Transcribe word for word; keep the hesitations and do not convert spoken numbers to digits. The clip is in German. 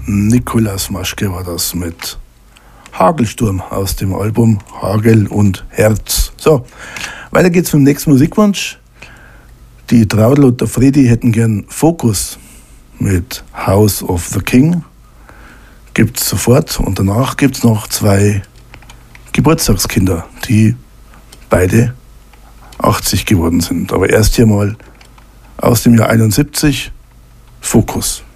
Nikolaus Maschke war das mit Hagelsturm aus dem Album Hagel und Herz. So, weiter geht's mit dem nächsten Musikwunsch. Die Traudl und der Fredi hätten gern Fokus mit House of the King. Gibt's sofort. Und danach gibt's noch zwei Geburtstagskinder, die beide achtzig geworden sind. Aber erst hier mal aus dem Jahr einundsiebzig Fokus.